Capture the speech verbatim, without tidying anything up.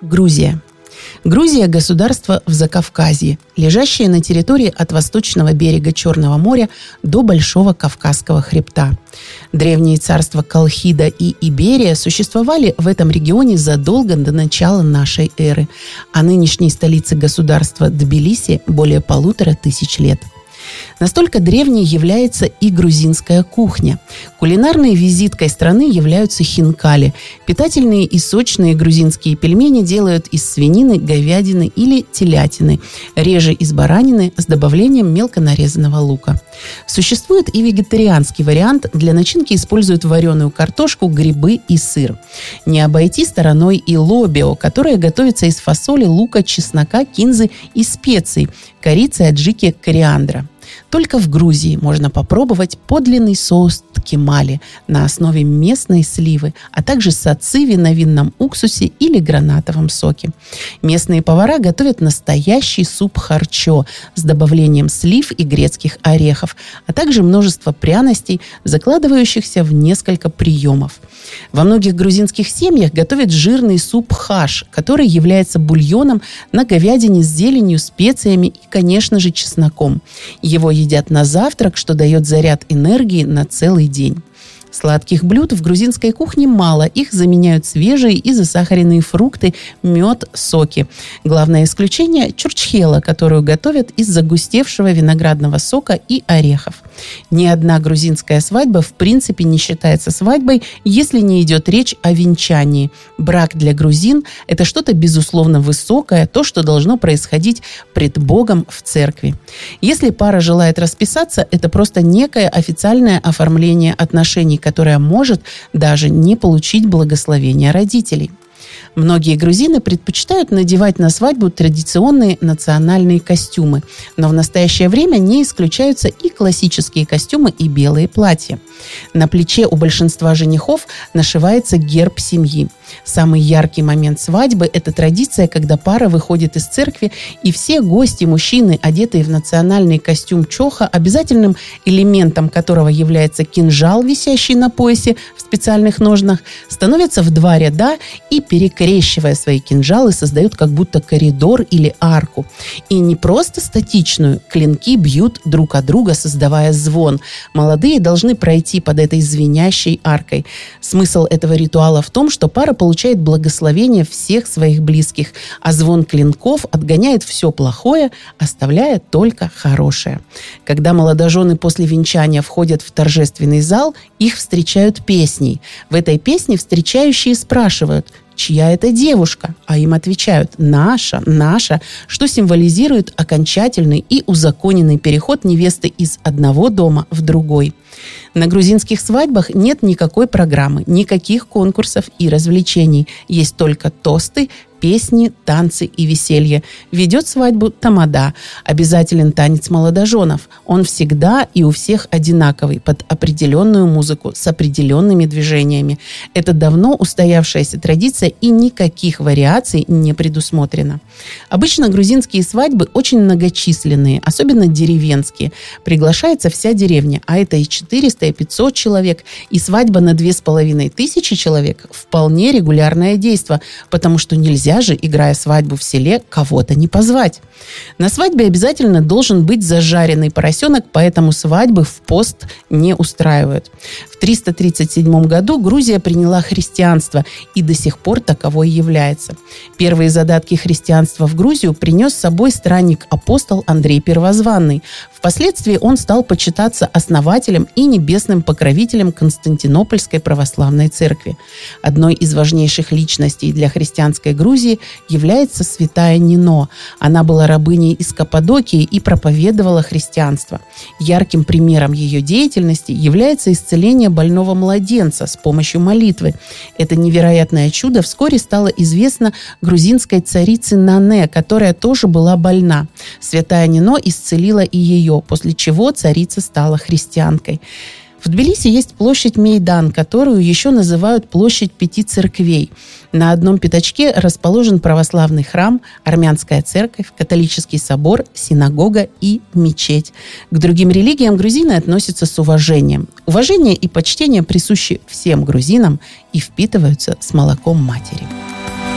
Грузия. Грузия – государство в Закавказье, лежащее на территории от восточного берега Черного моря до Большого Кавказского хребта. Древние царства Колхида и Иберия существовали в этом регионе задолго до начала нашей эры, а нынешней столице государства Тбилиси более полутора тысяч лет. Настолько древней является и грузинская кухня. Кулинарной визиткой страны являются хинкали. Питательные и сочные грузинские пельмени делают из свинины, говядины или телятины, реже из баранины с добавлением мелко нарезанного лука. Существует и вегетарианский вариант. Для начинки используют вареную картошку, грибы и сыр. Не обойти стороной и лобио, которое готовится из фасоли, лука, чеснока, кинзы и специй, корицы, аджики, кориандра. Только в Грузии можно попробовать подлинный соус ткемали на основе местной сливы, а также сациви на винном уксусе или гранатовом соке. Местные повара готовят настоящий суп харчо с добавлением слив и грецких орехов, а также множество пряностей, закладывающихся в несколько приемов. Во многих грузинских семьях готовят жирный суп хаш, который является бульоном на говядине с зеленью, специями и, конечно же, чесноком. Его едят на завтрак, что дает заряд энергии на целый день. Сладких блюд в грузинской кухне мало. Их заменяют свежие и засахаренные фрукты, мед, соки. Главное исключение – чурчхела, которую готовят из загустевшего виноградного сока и орехов. Ни одна грузинская свадьба в принципе не считается свадьбой, если не идет речь о венчании. Брак для грузин – это что-то безусловно высокое, то, что должно происходить пред Богом в церкви. Если пара желает расписаться, это просто некое официальное оформление отношений, которая может даже не получить благословения родителей. Многие грузины предпочитают надевать на свадьбу традиционные национальные костюмы, но в настоящее время не исключаются и классические костюмы и белые платья. На плече у большинства женихов нашивается герб семьи. Самый яркий момент свадьбы – это традиция, когда пара выходит из церкви, и все гости, мужчины, одетые в национальный костюм чоха, обязательным элементом которого является кинжал, висящий на поясе в специальных ножнах, становятся в два ряда и, перекрещивая свои кинжалы, создают как будто коридор или арку. И не просто статичную, клинки бьют друг от друга, создавая звон. Молодые должны пройти под этой звенящей аркой. Смысл этого ритуала в том, что пара получает благословение всех своих близких, а звон клинков отгоняет все плохое, оставляя только хорошее. Когда молодожены после венчания входят в торжественный зал, их встречают песней. В этой песне встречающие спрашивают: чья это девушка? А им отвечают: наша, наша, что символизирует окончательный и узаконенный переход невесты из одного дома в другой. На грузинских свадьбах нет никакой программы, никаких конкурсов и развлечений. Есть только тосты, песни, танцы и веселье. Ведет свадьбу тамада. Обязателен танец молодоженов. Он всегда и у всех одинаковый, под определенную музыку, с определенными движениями. Это давно устоявшаяся традиция, и никаких вариаций не предусмотрено. Обычно грузинские свадьбы очень многочисленные, особенно деревенские. Приглашается вся деревня, а это и четыреста, и пятьсот человек, и свадьба на две с половиной тысячи человек – вполне регулярное действо, потому что нельзя же, играя свадьбу в селе, кого-то не позвать. На свадьбе обязательно должен быть зажаренный поросенок, поэтому свадьбы в пост не устраивают. В триста тридцать седьмом году Грузия приняла христианство и до сих пор таковой является. Первые задатки христианства в Грузию принес с собой странник-апостол Андрей Первозванный. Впоследствии он стал почитаться основателем и небесным покровителем Константинопольской православной церкви. Одной из важнейших личностей для христианской Грузии является святая Нино. Она была рабыней из Каппадокии и проповедовала христианство. Ярким примером ее деятельности является исцеление больного младенца с помощью молитвы. Это невероятное чудо вскоре стало известно грузинской царице Нане, которая тоже была больна. Святая Нино исцелила и ее, после чего царица стала христианкой. В Тбилиси есть площадь Мейдан, которую еще называют площадь пяти церквей. На одном пятачке расположен православный храм, армянская церковь, католический собор, синагога и мечеть. К другим религиям грузины относятся с уважением. Уважение и почтение присущи всем грузинам и впитываются с молоком матери.